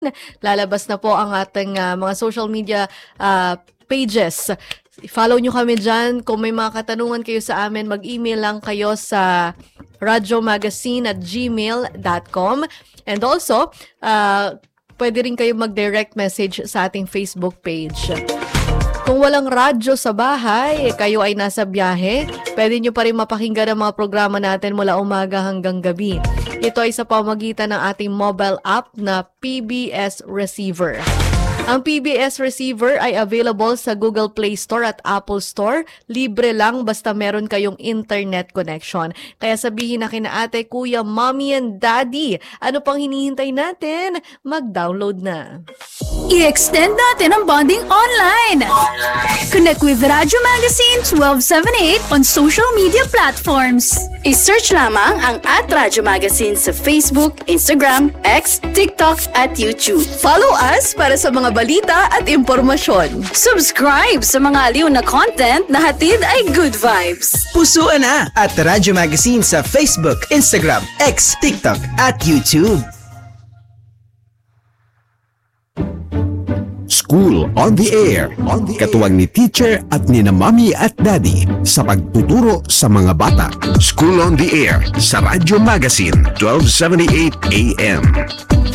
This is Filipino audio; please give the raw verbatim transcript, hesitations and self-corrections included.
lalabas na po ang ating uh, mga social media uh, pages. Follow nyo kami dyan. Kung may mga katanungan kayo sa amin, mag-email lang kayo sa radyomagazine at gmail dot com. And also, uh, pwede rin kayo mag-direct message sa ating Facebook page. Kung walang radyo sa bahay, kayo ay nasa biyahe, pwede nyo pa rin mapakinggan ang mga programa natin mula umaga hanggang gabi. Ito ay sa pamagitan ng ating mobile app na P B S Receiver. Ang P B S Receiver ay available sa Google Play Store at Apple Store. Libre lang basta meron kayong internet connection. Kaya sabihin na kina ate, kuya, mommy, and daddy, ano pang hinihintay natin? Mag-download na. I-extend natin ang bonding online. Connect with Radyo Magazine twelve seventy-eight on social media platforms. I-search lamang ang at Radyo Magazine sa Facebook, Instagram, X, TikTok at YouTube. Follow us para sa mga balita at impormasyon. Subscribe sa mga aliw na content na hatid ay good vibes. Pusuan na at Radyo Magazine sa Facebook, Instagram, X, TikTok at YouTube. School on the Air. Katuwang ni teacher at ni na mommy at daddy sa pagtuturo sa mga bata. School on the Air sa Radyo Magazine twelve seventy-eight A M.